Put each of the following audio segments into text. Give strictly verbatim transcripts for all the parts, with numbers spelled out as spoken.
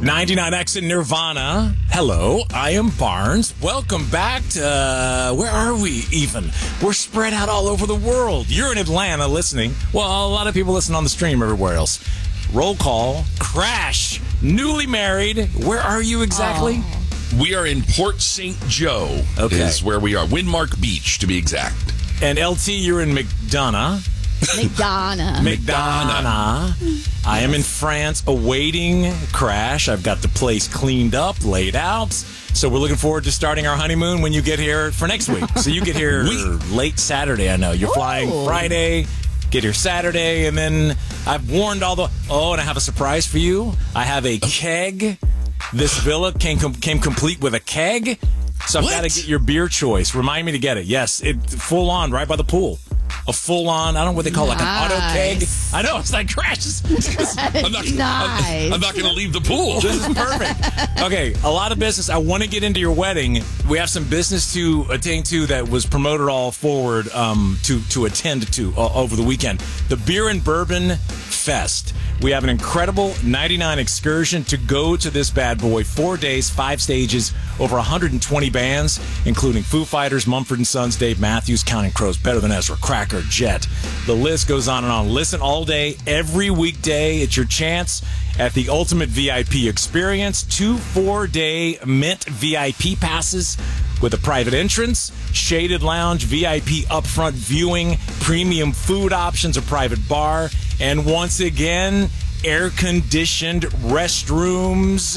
ninety-nine X in Nirvana. Hello, I am Barnes. Welcome back to, uh, where are we even? We're spread out all over the world. You're in Atlanta listening. Well, a lot of people listen on the stream everywhere else. Roll call, Crash, newly married. Where are you exactly? Oh. We are in Port Saint Joe, okay. is where we are. Windmark Beach, to be exact. And L T, you're in McDonough. McDonough. McDonough. I am in France awaiting Crash. I've got the place cleaned up, laid out. So we're looking forward to starting our honeymoon when you get here for next week. So you get here late Saturday, I know. You're Ooh. flying Friday, get here Saturday, and then I've warned all the... Oh, and I have a surprise for you. I have a keg. This villa came, came complete with a keg. So I've got to get your beer choice. Remind me to get it. Yes, it full on, right by the pool. A full-on, I don't know what they call it, like an auto keg. I know, it's like crashes. I'm not, nice. I'm, I'm not going to leave the pool. This is perfect. Okay, a lot of business. I want to get into your wedding. We have some business to attain to that was promoted all forward um, to, to attend to uh, over the weekend. The Beer and Bourbon Fest. We have an incredible ninety-nine excursion to go to this bad boy. Four days, five stages, over one hundred twenty bands, including Foo Fighters, Mumford and Sons, Dave Matthews, Counting Crows, Better Than Ezra, Cracker, Jet. The list goes on and on. Listen all day, every weekday. It's your chance at the ultimate V I P experience. Two four-day Mint V I P passes with a private entrance, shaded lounge, V I P upfront viewing, premium food options, a private bar, and once again, air-conditioned restrooms,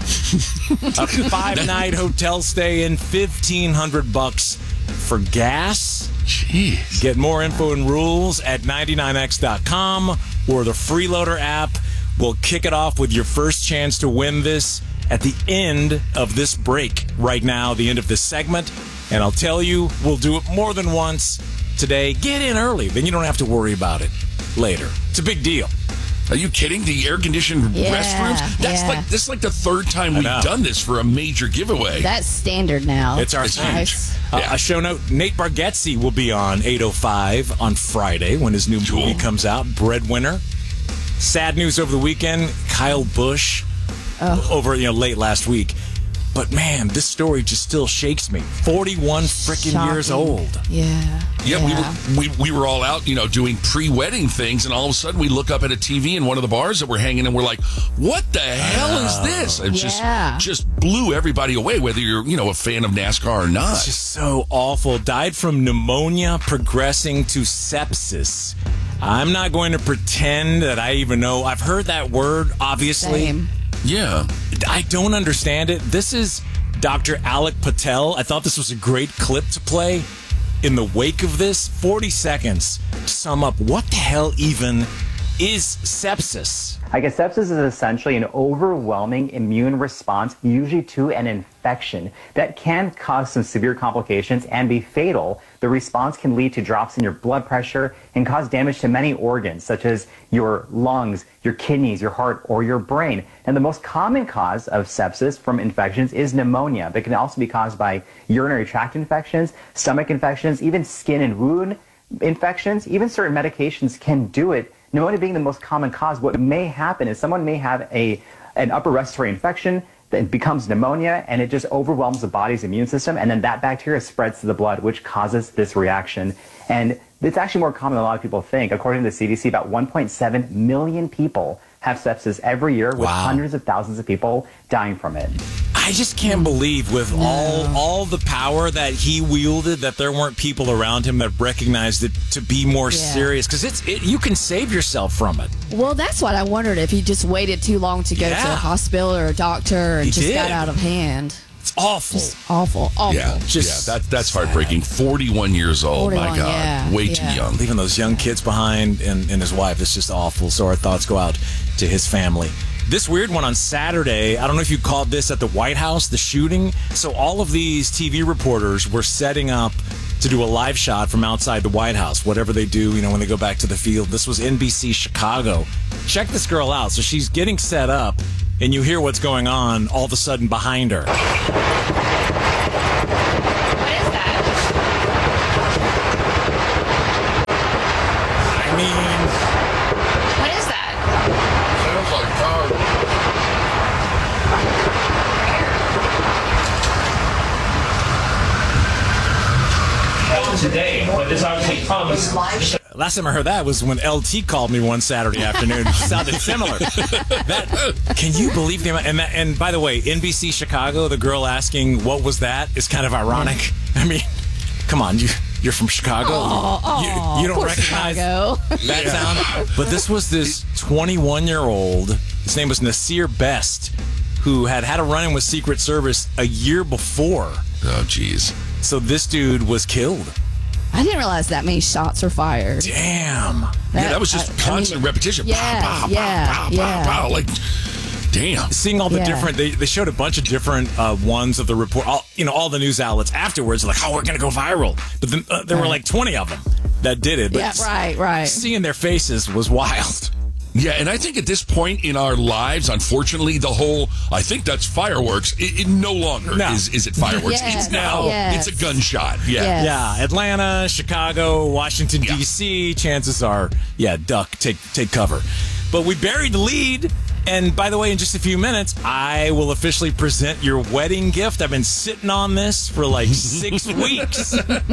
a five-night hotel stay, and fifteen hundred bucks for gas. Jeez. Get more info and rules at ninety-nine x dot com or the Freeloader app. We'll kick it off with your first chance to win this at the end of this break right now, the end of this segment. And I'll tell you, we'll do it more than once today. Get in early, then you don't have to worry about it later. It's a big deal. Are you kidding? The air-conditioned Yeah, restrooms? That's yeah. like this is like the third time we've done this for a major giveaway. That's standard now. It's our It's thing. nice. Uh, Yeah. A show note, Nate Bargatze will be on eight oh five on Friday when his new Cool. movie comes out, Breadwinner. Sad news over the weekend, Kyle Busch Oh. over, you know, late last week. But man, this story just still shakes me. forty-one freaking years Shocking. old. Yeah. Yeah, yeah. We, were, we we were all out, you know, doing pre-wedding things, and all of a sudden we look up at a T V in one of the bars that we're hanging, and we're like, "What the hell is this?" It Yeah. just just blew everybody away, whether you're, you know, a fan of NASCAR or not. It's just so awful. Died from pneumonia progressing to sepsis. I'm not going to pretend that I even know. I've heard that word, obviously. Same. Yeah. I don't understand it. This is Doctor Alec Patel. I thought this was a great clip to play in the wake of this. forty seconds to sum up what the hell even is sepsis. I guess sepsis is essentially an overwhelming immune response, usually to an infection, that can cause some severe complications and be fatal. The response can lead to drops in your blood pressure and cause damage to many organs, such as your lungs, your kidneys, your heart, or your brain. And the most common cause of sepsis from infections is pneumonia, but it can also be caused by urinary tract infections, stomach infections, even skin and wound infections. Even certain medications can do it. Pneumonia being the most common cause, what may happen is someone may have a an upper respiratory infection that becomes pneumonia, and it just overwhelms the body's immune system, and then that bacteria spreads to the blood, which causes this reaction. And it's actually more common than a lot of people think. According to the C D C, about one point seven million people have sepsis every year, with Wow. hundreds of thousands of people dying from it. I just can't believe with all all the power that he wielded that there weren't people around him that recognized it to be more Yeah. serious, because it's it, you can save yourself from it. Well, that's what I wondered, if he just waited too long to go Yeah. to a hospital or a doctor and He just did. got out of hand. It's awful. Just awful, awful. Yeah, Just yeah, that, that's heartbreaking. forty-one years old, my forty-one, God. yeah, Way yeah. too young. Leaving those young kids behind and, and his wife is just awful. So our thoughts go out to his family. This weird one on Saturday, I don't know if you called this at the White House, the shooting. So all of these T V reporters were setting up to do a live shot from outside the White House, whatever they do, you know, when they go back to the field. This was N B C Chicago. Check this girl out. So she's getting set up, and you hear what's going on all of a sudden behind her. I mean, What is that? Sounds like car. but it's obviously promised. Last time I heard that was when L T called me one Saturday afternoon. Sounded similar. That, can you believe the amount? And, that, and by the way, N B C Chicago, the girl asking what was that is kind of ironic. I mean, come on, you, you're from Chicago. Oh, oh, you, you don't poor recognize Chicago. that sound? But this was this twenty-one-year-old. His name was Nasir Best, who had had a run-in with Secret Service a year before. Oh, geez. So this dude was killed. I didn't realize that many shots were fired. Damn. yeah, that was just I- I constant mean, repetition. yeah, Pow, pow, yeah, pow, pow, yeah. pow, pow. Like, damn. Seeing all the Yeah. different, they, they showed a bunch of different uh, ones of the report. All, you know, all the news outlets afterwards, like, oh, we're going to go viral. But then uh, there were like twenty of them that did it. But Yeah, right, right. seeing their faces was wild. Yeah, and I think at this point in our lives, unfortunately, the whole, I think that's fireworks, it, it no longer No. is, is it fireworks. Yes, It's now, yes. it's a gunshot. Yeah. Yes. Yeah, Atlanta, Chicago, Washington, Yeah. D C, chances are, yeah, duck, take take cover. But we buried the lead. And by the way, in just a few minutes, I will officially present your wedding gift. I've been sitting on this for like six weeks.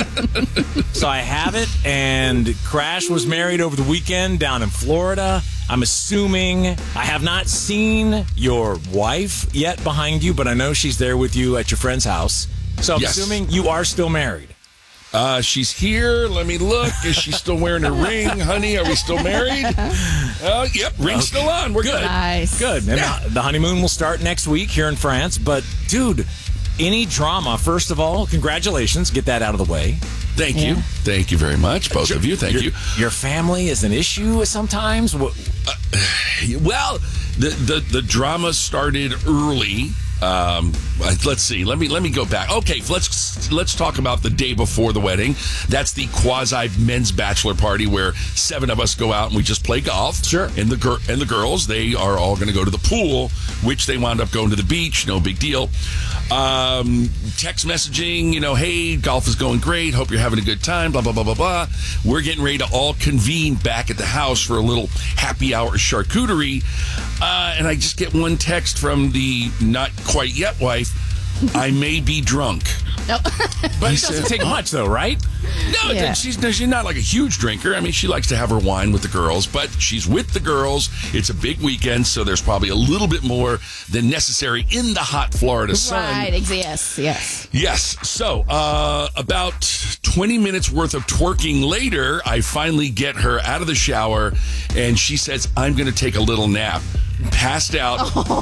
So I have it, and Crash was married over the weekend down in Florida. I'm assuming I have not seen your wife yet behind you, but I know she's there with you at your friend's house. So I'm Yes. assuming you are still married. Uh, she's here. Let me look. Is she still wearing a ring? Honey, are we still married? Uh, yep, ring's still on. We're good. Nice. Good. And Yeah. the, the honeymoon will start next week here in France. But, dude, any drama, first of all, congratulations. Get that out of the way. Thank you. Yeah. Thank you very much, both of you. Thank your, you. Your family is an issue sometimes. What, Well, the, the, the drama started early. Um, let's see. Let me let me go back. Okay, let's let's talk about the day before the wedding. That's the quasi men's bachelor party where seven of us go out and we just play golf. Sure. And the gir- and the girls, they are all going to go to the pool, which they wound up going to the beach. No big deal. Um, text messaging, you know, hey, golf is going great. Hope you're having a good time. Blah blah blah blah blah. We're getting ready to all convene back at the house for a little happy hour charcuterie, uh, and I just get one text from the not quite yet wife. I may be drunk. No. but it doesn't take much, though, right? No, Yeah. she's she's not like a huge drinker. I mean, she likes to have her wine with the girls, but she's with the girls. It's a big weekend, so there's probably a little bit more than necessary in the hot Florida sun. Right. ex- Yes. Yes. Yes. So, uh, about twenty minutes worth of twerking later, I finally get her out of the shower, and she says, I'm going to take a little nap. Passed out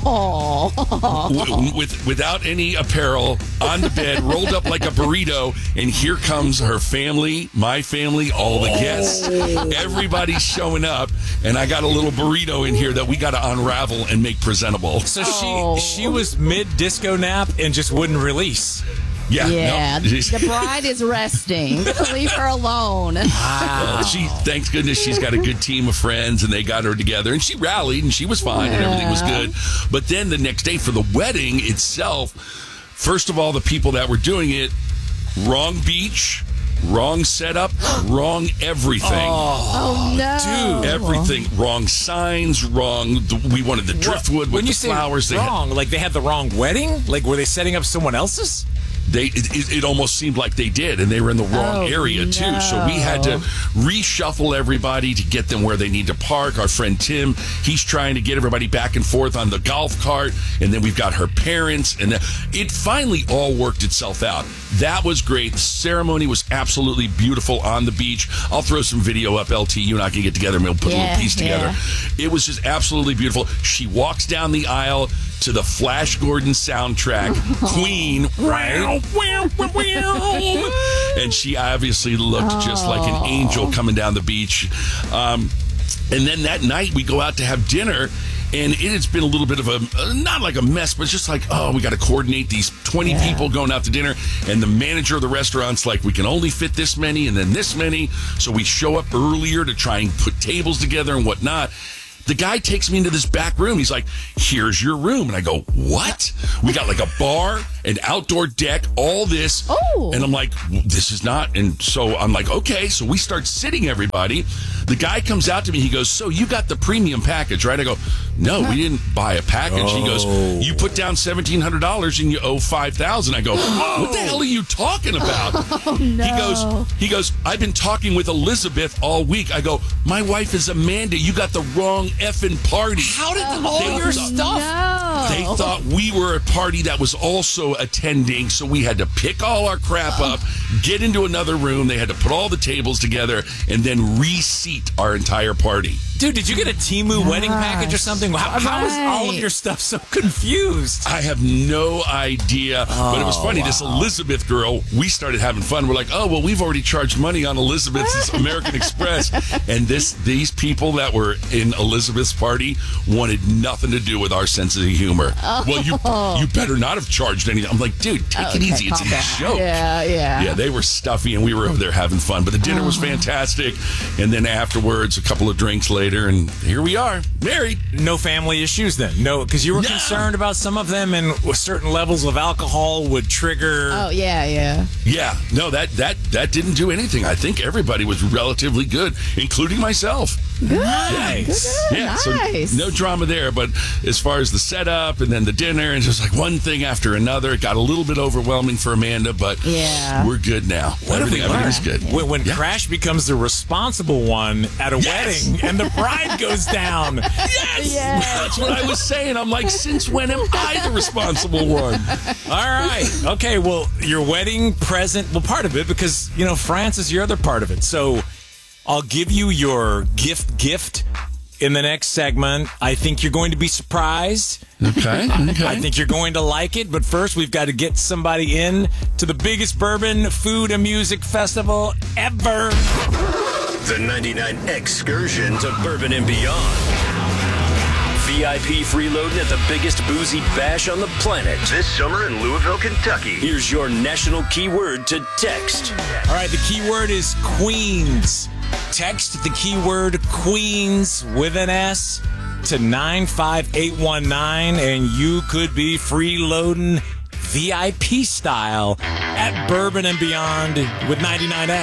w- with without any apparel on the bed, rolled up like a burrito, and here comes her family, my family, all the guests. Everybody's showing up, and I got a little burrito in here that we got to unravel and make presentable. So Oh. she she was mid-disco nap and just wouldn't release. Yeah. Yeah. no. The bride is resting. Leave her alone. Uh, she, thanks goodness, she's got a good team of friends, and they got her together, and she rallied, and she was fine, and everything was good. But then the next day for the wedding itself, first of all, the people that were doing it, wrong beach, wrong setup, wrong everything. Oh no. Dude. Everything wrong, signs wrong. We wanted the driftwood with when you the say flowers. They had- wrong, like they had the wrong wedding? Like, were they setting up someone else's? They it, it, it almost seemed like they did, and they were in the wrong Oh, area too. So we had to no. reshuffle everybody to get them where they need to park. Our friend Tim, he's trying to get everybody back and forth on the golf cart, and then we've got her parents, and then it finally all worked itself out. That was great. The ceremony was absolutely beautiful on the beach. I'll throw some video up. L T, you and I can get together and we'll put a Yeah, little piece together. yeah. It was just absolutely beautiful. She walks down the aisle to the Flash Gordon soundtrack, Queen, right? And she obviously looked just like an angel coming down the beach. Um, and then that night we go out to have dinner, and it has been a little bit of a, uh, not like a mess, but just like, oh, we got to coordinate these twenty Yeah. people going out to dinner. And the manager of the restaurant's like, we can only fit this many and then this many. So we show up earlier to try and put tables together and whatnot. The guy takes me into this back room. He's like, here's your room. And I go, what? We got like a bar, an outdoor deck, all this. Oh. And I'm like, this is not. And so I'm like, okay. So we start sitting everybody. The guy comes out to me. He goes, so you got the premium package, right? I go, no, we didn't buy a package. Oh. He goes, you put down seventeen hundred dollars and you owe five thousand dollars. I go, what the hell are you talking about? Oh, no. He goes, he goes, I've been talking with Elizabeth all week. I go, my wife is Amanda. You got the wrong effing party. How did all They your thought- stuff? No. They thought we were a party that was also attending, so we had to pick all our crap up, get into another room. They had to put all the tables together and then reseat our entire party. Dude, did you get a Temu wedding package or something? How, how is all of Right. your stuff so confused? I have no idea, but it was Oh, funny. This Elizabeth girl, we started having fun. We're like, oh, well, we've already charged money on Elizabeth's American Express. And this these people that were in Elizabeth's party wanted nothing to do with our sense of humor. Oh. Well, you you better not have charged anything. I'm like, dude, take it Okay, easy. It's a calm down. joke. Yeah, yeah. Yeah, they were stuffy, and we were over there having fun. But the dinner was fantastic. And then afterwards, a couple of drinks later, and here we are, married. No family issues then? No, because you were No. concerned about some of them and certain levels of alcohol would trigger. Oh, yeah, yeah. Yeah, no, that that that didn't do anything. I think everybody was relatively good, including myself. Nice. Yeah, Nice. so no drama there. But as far as the setup and then the dinner and just like one thing after another, it got a little bit overwhelming for Amanda, but Yeah. we're good now. What have we Everything, everything's learned? good. When, when Yeah. Crash becomes the responsible one at a Yes. wedding and the bride goes down. Yes, Yes. that's what I was saying. I'm like, since when am I the responsible one? All right. Okay. Well, your wedding present, well, part of it, because, you know, France is your other part of it. So I'll give you your gift gift in the next segment. I think you're going to be surprised. Okay, okay. I think you're going to like it. But first, we've got to get somebody in to the biggest bourbon, food, and music festival ever. The ninety-nine Excursion to Bourbon and Beyond. V I P freeloading at the biggest boozy bash on the planet this summer in Louisville, Kentucky. Here's your national keyword to text. All right, the keyword is Queens. Text the keyword Queens with an S to nine five eight one nine, and you could be freeloading V I P style at Bourbon and Beyond with ninety-nine X.